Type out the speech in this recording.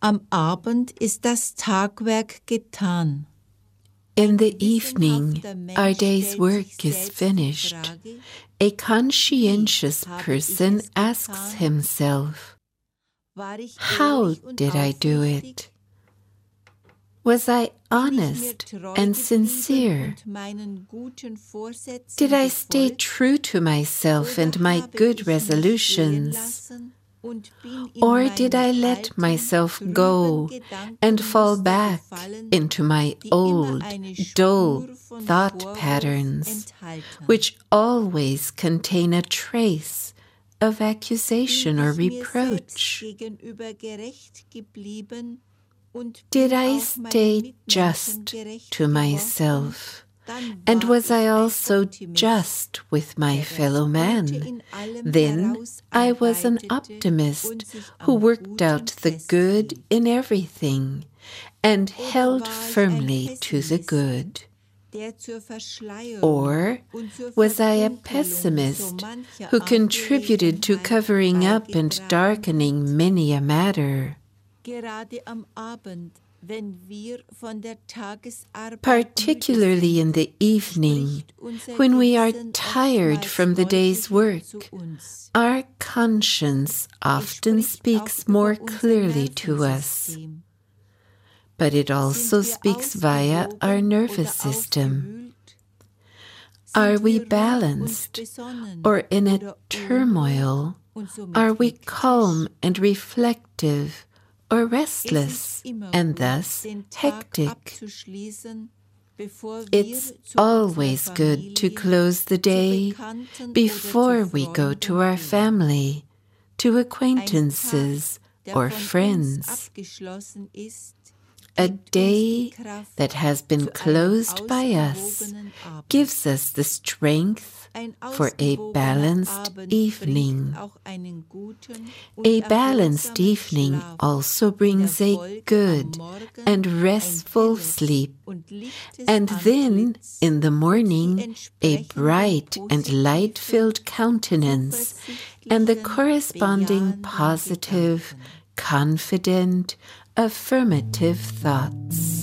Am Abend ist das Tagwerk getan. In the evening, our day's work is finished. A conscientious person asks himself, how did I do it? Was I honest and sincere? Did I stay true to myself and my good resolutions? Or did I let myself go and fall back into my old, dull thought patterns, which always contain a trace of accusation or reproach? Did I stay just to myself? And was I also just with my fellow man? Then I was an optimist who worked out the good in everything and held firmly to the good. Or was I a pessimist who contributed to covering up and darkening many a matter? Particularly in the evening, when we are tired from the day's work, our conscience often speaks more clearly to us. But it also speaks via our nervous system. Are we balanced, or in a turmoil? Are we calm and reflective, or restless, and thus hectic? It's always good to close the day before we go to our family, to acquaintances or friends. A day that has been closed by us gives us the strength for a balanced evening. A balanced evening also brings a good and restful sleep, and then in the morning a bright and light-filled countenance and the corresponding positive, confident, affirmative thoughts.